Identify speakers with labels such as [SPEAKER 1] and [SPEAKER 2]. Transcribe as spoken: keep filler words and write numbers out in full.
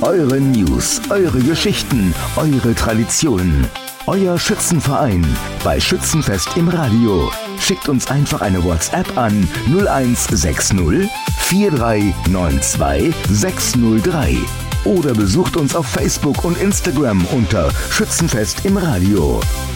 [SPEAKER 1] Eure News, eure Geschichten, eure Traditionen. Euer Schützenverein bei Schützenfest im Radio. Schickt uns einfach eine WhatsApp an null eins sechs null vier drei neun zwei sechs null drei oder besucht uns auf Facebook und Instagram unter Schützenfest im Radio.